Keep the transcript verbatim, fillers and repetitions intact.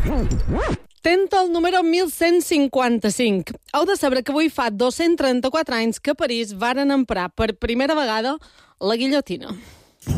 Tenta el número mil cent cinquanta-cinc. Heu de saber que avui fa dos-cents trenta-quatre anys que a París varen emprar per primera vegada la guillotina.